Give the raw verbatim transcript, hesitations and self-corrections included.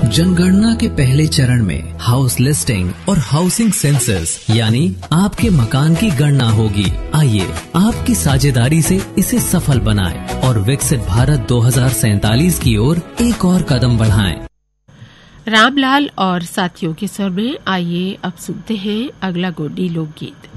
जनगणना के पहले चरण में हाउस लिस्टिंग और हाउसिंग सेंसस यानी आपके मकान की गणना होगी। आइए आपकी साझेदारी से इसे सफल बनाएं और विकसित भारत दो हज़ार सैंतालीस की ओर एक और कदम बढ़ाएं। रामलाल और साथियों के स्वर में आइए अब सुनते हैं अगला गोडी लोकगीत।